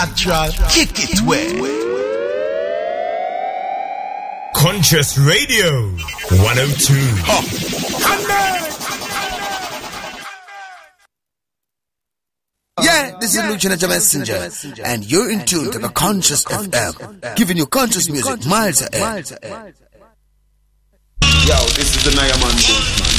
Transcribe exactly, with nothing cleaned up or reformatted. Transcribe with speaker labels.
Speaker 1: natural, kick it way.
Speaker 2: Conscious Radio one oh two. Oh.
Speaker 3: Yeah, this is Lieutenant Messenger, and you're in tune to the Conscious F M, giving you conscious music miles ahead.
Speaker 4: Yo, this is the Naya Man.